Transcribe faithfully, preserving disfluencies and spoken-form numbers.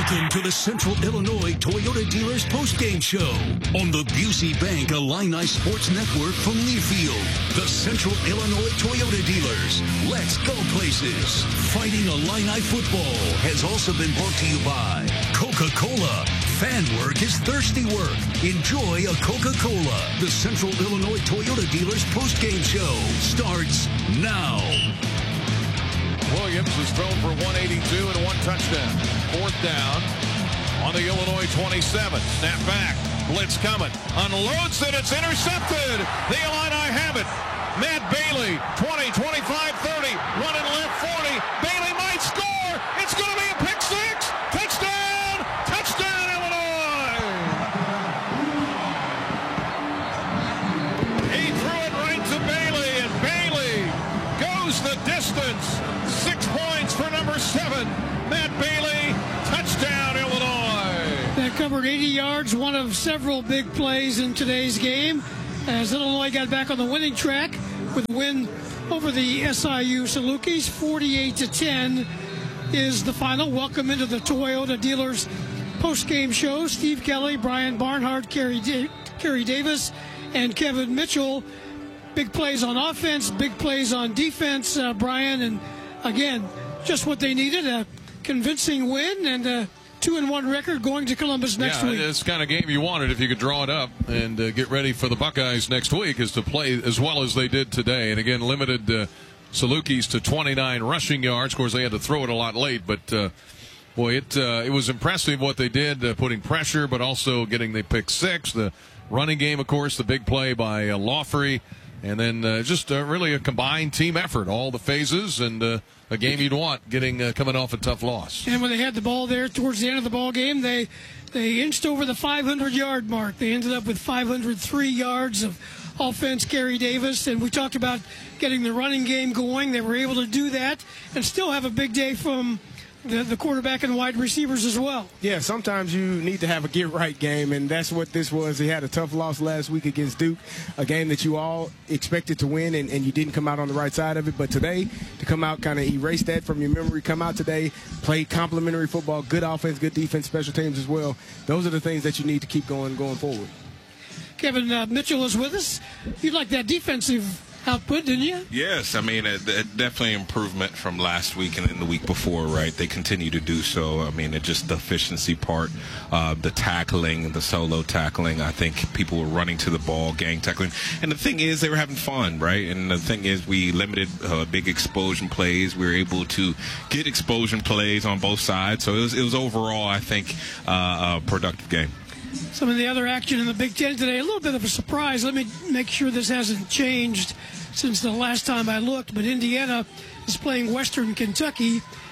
Welcome to the Central Illinois Toyota Dealers postgame show on the Busey Bank Illini Sports Network from Learfield. The Central Illinois Toyota Dealers. Let's go places. Fighting Illini football has also been brought to you by Coca-Cola. Fan work is thirsty work. Enjoy a Coca-Cola. The Central Illinois Toyota Dealers postgame show starts now. Williams is thrown for one eighty-two and one touchdown. Fourth down on the Illinois twenty-seven. Snap back. Blitz coming. Unloads it. It's intercepted. The Illini have it. Matt Bailey, twenty, twenty-five, thirty. Running left, forty. Bailey might score. It's going to be a pick six. Touchdown. Touchdown, Illinois. He threw it right to Bailey, and Bailey goes the distance. Six points for number seven, Matt Bailey. Touchdown, Illinois. That covered eighty yards, one of several big plays in today's game, as Illinois got back on the winning track with a win over the S I U Salukis. forty-eight to ten is the final. Welcome into the Toyota Dealers post-game show. Steve Kelly, Brian Barnhart, Kerry, da- Kerry Davis, and Kevin Mitchell. Big plays on offense, big plays on defense, uh, Brian, and again, just what they needed, a convincing win and a two and one record going to Columbus next yeah, week. It's the kind of game you wanted if you could draw it up and uh, get ready for the Buckeyes next week, is to play as well as they did today. And again, limited uh, Salukis to twenty-nine rushing yards. Of course, they had to throw it a lot late, but uh, boy, it uh, it was impressive what they did, uh, putting pressure, but also getting the pick six. The running game, of course, the big play by uh, Lawfrey. And then uh, just uh, really a combined team effort, all the phases, and uh, a game you'd want getting uh, coming off a tough loss. And when they had the ball there towards the end of the ball game, they they inched over the five hundred yard mark. They ended up with five hundred three yards of offense, Kerry Davis. And we talked about getting the running game going. They were able to do that and still have a big day from The, the quarterback and wide receivers as well. Yeah, sometimes you need to have a get-right game, and that's what this was. They had a tough loss last week against Duke, a game that you all expected to win, and, and you didn't come out on the right side of it. But today, to come out, kind of erase that from your memory, come out today, play complimentary football, good offense, good defense, special teams as well. Those are the things that you need to keep going going forward. Kevin uh, Mitchell is with us. You like that defensive output, didn't you? Yes, I mean, it, it definitely improvement from last week and the week before, right? They continue to do so. I mean, it just the efficiency part, uh, the tackling, the solo tackling. I think people were running to the ball, gang tackling. And the thing is, they were having fun, right? And the thing is, we limited uh, big explosion plays. We were able to get explosion plays on both sides. So it was, it was overall, I think, uh, a productive game. Some of the other action in the Big Ten today, a little bit of a surprise. Let me make sure this hasn't changed since the last time I looked, but Indiana is playing Western Kentucky